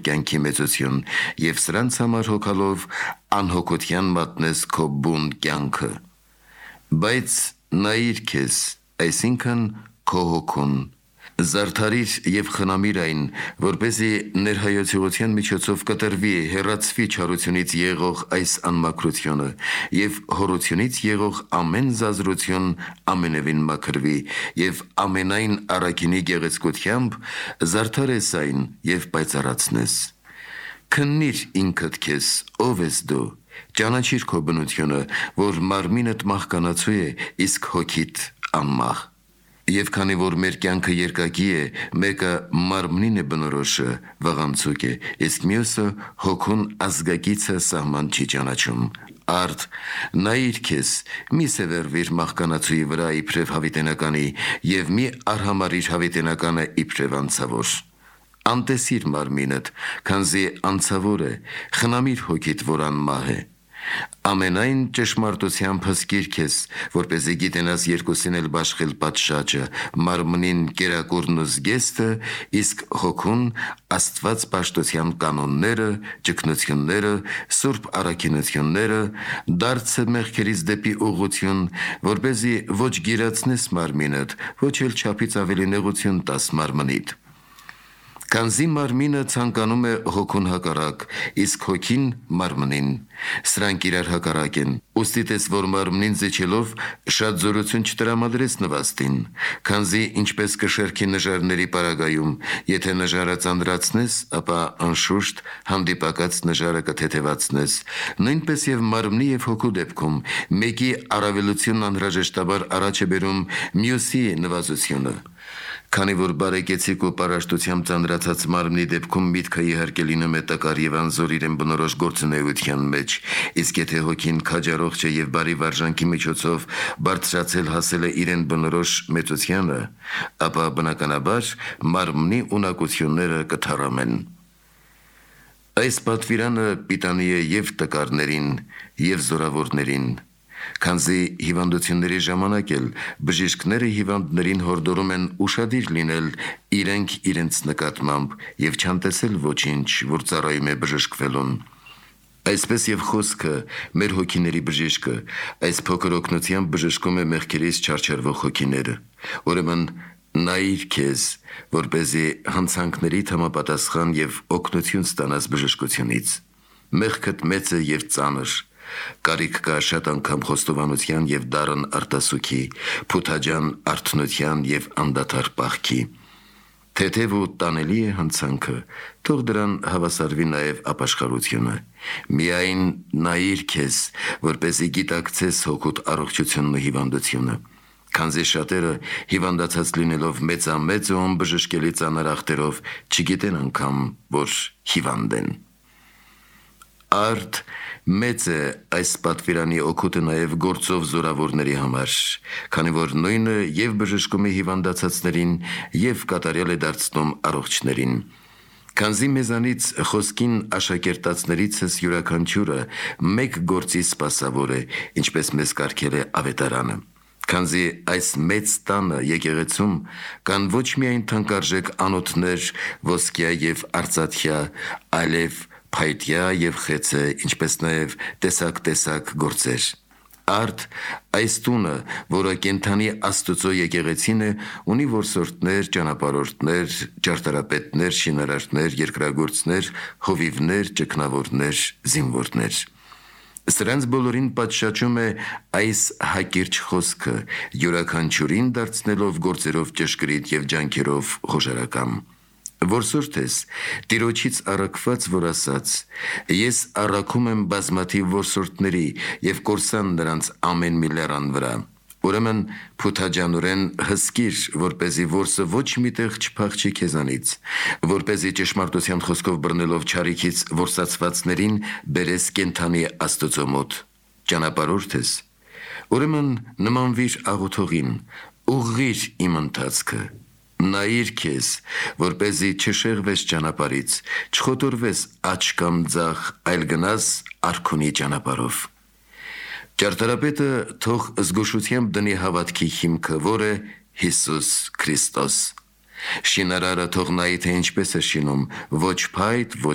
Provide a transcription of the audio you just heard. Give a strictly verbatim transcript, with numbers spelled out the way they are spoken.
կյանքի մեծություն և սրանց համար հոգալով անհոգության մատնես քո բուն կյանքը։ Բայց նայիր քեզ, այսինքն քո հոգուն, զարդարիր և խնամիր այն, որպեսզի ներհայեցողության միջոցով կտրվի, հեռացվի չարությունից եղող այս անմաքրությունը և հորությունից եղող ամեն զազրություն ամենևին մաքրվի և ամենայն առաքինի գեղեցկությամբ զարդարես այն և պայծառացնես։ Քննիր ինքդ քեզ, ով ես դու, ճանաչիր քո բնությունը, որ մարմինդ մահկանացու է, իսկ հոգիդ անմահ։ Եվ քանի որ մեր կյանքը երկակի է, մեկը մարմնին է բնորոշը, վաղանցուկ է, իսկ մյուսը հոգուն ազգակիցը սահման չի ճանաչում։ Արդ, նայիր քեզ, մի սևեռվիր մահկանացուի վրա իբրև հավիտենականի և մի արհամարհիր հավիտենականը իբրև անցավոր։ Անտեսիր մարմինդ, քանզի անցավոր է, խնամիր հոգիդ, որ անմահ է։ Ամենայն ճշմարտությամբ հսկիր քեզ, որպեսզի գիտենաս երկուսին էլ բաշխել պատշաճը, մարմնին կերակուրն ու զգեստը, իսկ հոգուն Աստված պաշտության կանոնները, ճգնությունները, սուրբ առաքինությունները, դարձը մեղքերից դեպի ուղղություն, որպեսզի ոչ գիրացնես մարմինդ, ոչ էլ չափից ավելի նեղություն տաս մարմնիդ։ Քանզի մարմինը ցանկանում է հոգուն հակառակ, իսկ հոգին մարմնին, սրանք իրար հակառակ են։ Ուստի տես, որ մարմնին զիջելով շատ զորություն չտրամադրես նվաստին, քանզի ինչպես կշեռքի նժարների պարագայում, եթե նժարը ծանրացնես, ապա անշուշտ հանդիպակաց նժարը կթեթևացնես, նույնպես և մարմնի և հոգու դեպքում մեկի առավելությունն անհրաժեշտաբար առաջ է բերում մյուսի նվազությունը։ Քանի որ բարեկեցիկ ու պարաշտությամբ ծանրացած մարմնի դեպքում միտքը իհարկե լինում է տկար և անզոր իրեն բնորոշ գործունեության մեջ, իսկ եթե հոգին քաջառող չէ և բարի վարժանքի միջոցով բարձրացել հասել է իրեն բնորոշ մեծությանը, ապա բնականաբար մարմնի ունակությունները կթառամեն։ Այս պատվիրանը պիտանի է և տկարներին, և զորավորներին, քանզի հիվանդությունների ժամանակ էլ բժիշկները հիվանդներին հորդորում են ուշադիր լինել իրենք իրենց նկատմամբ և չանտեսել ոչինչ, որ ծառայում է բժշկվելուն։ Այսպես և խոսքը, մեր հոգիների բժիշկը, այս փոքր օգնությամբ բժշկում է մեղքերից չարչարվող հոգիները։ Ուրեմն նայիր քեզ, որպեսզի հանցանքներիդ համապատասխան և օգնություն ստանաս բժշկությունից։ Մեղքդ մեծ է և ծանր, կարիք կա շատ անգամ խոստովանության և դառն արտասուքի, փութաջան արթնության և անդադար պահքի։ Թեթև ու տանելի է հանցանքը, թող դրան հավասարվի նաև ապաշխարությունը։ Միայն նայիր քեզ, որպեսզի գիտակցես հոգուտ առողջությունն ու հիվանդությունը, քանզի շատերը հիվանդացած լինելով մեծամեծ ու անբժշկելի ծանր ախտերով չգիտեն անգամ, որ հիվանդ են։ Արդ, մեծ է այս պատվիրանի օգուտը նաև գործով զորավորների համար, քանի որ նույնը և բժշկում է հիվանդացածներին, և կատարյալ է դարձնում առողջներին։ Քանզի մեզանից խոսքին աշակերտածներիցս յուրաքանչյուրը մեկ գործի սպասավոր է, ինչպես մեզ կարգել է ավետարանը։ Քանզի այս մեծ տանը եկեղեցում կան ոչ միայն թանկարժեք անոթներ, ոսկյա և արծաթյա, այլև փայտյա և խեցե, ինչպես նաև տեսակ-տեսակ գործեր։ Արդ, այս տունը, որը կենդանի Աստծո եկեղեցին է, ունի որսորդներ, ճանապարհորդներ, ճարտարապետներ, շինարարներ, երկրագործներ, հովիվներ, ճգնավորներ, զինվորներ։ Սրանց բոլորին պատշաճում է այս հակիրճ խոսքը, յուրաքանչյուրին դարձնելով գործերով ճշգրիտ և ջանքերով խոժարակամ։ Որսորդ ես, Տիրոջից առաքված, որ ասաց. «Ես առաքում եմ բազմաթիվ որսորդների և կորսան նրանց ամեն մի լեռան վրա»։ Ուրեմն փութաջանորեն հսկիր, որպեսզի որսը ոչ մի տեղ չփախչի քեզանից, որպեսզի ճշմարտության խոսքով բռնելով չարիքից որսացվածներին բերես կենդանի Աստծո մոտ։ Ճանապարհորդ ես, ուրեմն նմանվիր աղոթողին, ուղղիր իմ ընթացքը։ Նայիր քեզ, որպեսզի չշեղվես ճանապարհից, չխոտորվես աջ կամ ձախ, այլ գնաս արքունի ճանապարհով։ Ճարտարապետը թող զգուշությամբ դնի հավատքի հիմքը, որ է Հիսուս Քրիստոս։ Շինարարը թող նայի, թե ինչպես է շինում, ոչ փայտ, ոչ